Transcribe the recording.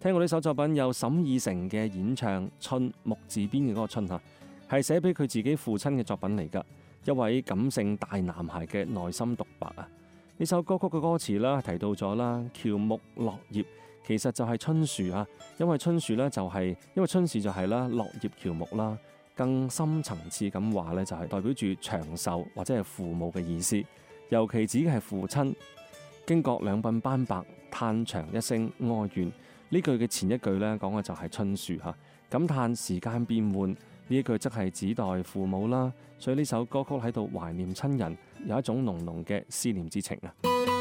聽過呢首作品有沈以誠嘅演唱，春木字邊嘅嗰個春嚇，係寫俾佢自己父親嘅作品嚟㗎，一位感性大男孩嘅內心獨白啊！呢首歌曲嘅歌詞啦提到咗啦，喬木落葉其實就係春樹啊，因為春樹就係啦落葉喬木啦，更深層次咁話呢，就係代表住長壽或者係父母嘅意思，尤其指嘅係父親。經過兩鬢斑白，嘆長一聲哀怨。呢句嘅前一句呢，講嘅就係春樹嚇，感嘆時間變換。呢一句則係指代父母啦，所以呢首歌曲喺度懷念親人，有一種濃濃嘅思念之情啊。